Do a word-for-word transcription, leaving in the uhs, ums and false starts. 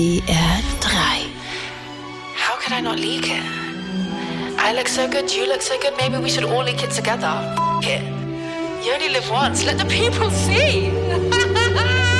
B R drei. How could I not leak it? I look so good, you look so good, maybe we should all leak it together. F it. You only live once, let the people see.